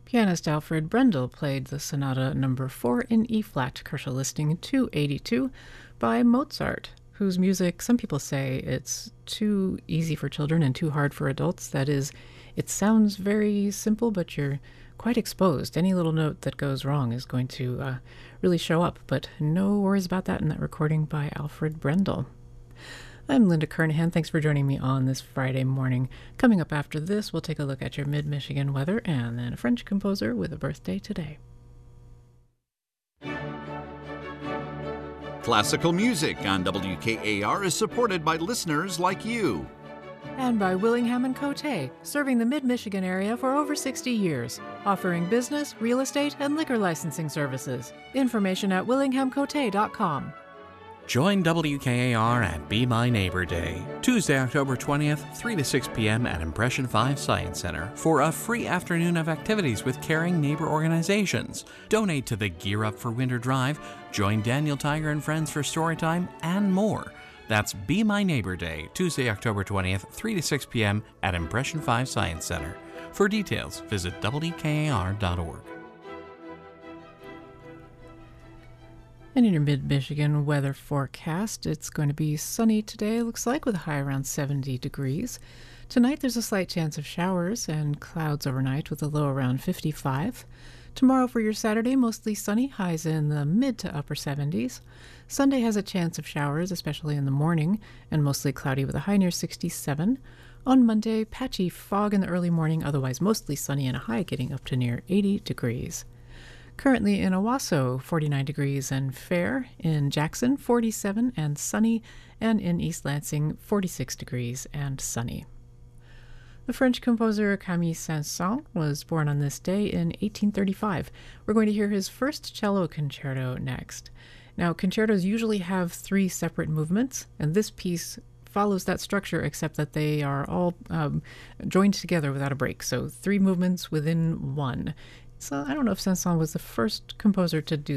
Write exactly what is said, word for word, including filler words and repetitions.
Pianist Alfred Brendel played the Sonata Number four in E-flat, Koerschel Listing two eighty-two, by Mozart, whose music, some people say it's too easy for children and too hard for adults. That is, it sounds very simple, but you're quite exposed. Any little note that goes wrong is going to uh, really show up, but no worries about that in that recording by Alfred Brendel. I'm Linda Kernahan. Thanks for joining me on this Friday morning. Coming up after this, we'll take a look at your mid-Michigan weather and then a French composer with a birthday today. Classical music on W K A R is supported by listeners like you. And by Willingham and Cote, serving the mid-Michigan area for over sixty years, offering business, real estate, and liquor licensing services. Information at willingham cote dot com. Join W K A R at Be My Neighbor Day, Tuesday, October twentieth, three to six p.m. at Impression five Science Center for a free afternoon of activities with caring neighbor organizations. Donate to the Gear Up for Winter Drive, join Daniel Tiger and friends for story time, and more. That's Be My Neighbor Day, Tuesday, October twentieth, three to six p.m. at Impression five Science Center. For details, visit W K A R dot org. And in your mid-Michigan weather forecast, it's going to be sunny today, looks like, with a high around seventy degrees. Tonight, there's a slight chance of showers and clouds overnight with a low around fifty-five. Tomorrow for your Saturday, mostly sunny, highs in the mid to upper seventies. Sunday has a chance of showers, especially in the morning, and mostly cloudy with a high near sixty-seven. On Monday, patchy fog in the early morning, otherwise mostly sunny and a high getting up to near eighty degrees. Currently in Owasso, forty-nine degrees and fair. In Jackson, forty-seven and sunny. And in East Lansing, forty-six degrees and sunny. The French composer Camille Saint-Saëns was born on this day in eighteen thirty-five. We're going to hear his first cello concerto next. Now, concertos usually have three separate movements, and this piece follows that structure, except that they are all um, joined together without a break. So three movements within one. So I don't know if Saint-Saëns was the first composer to do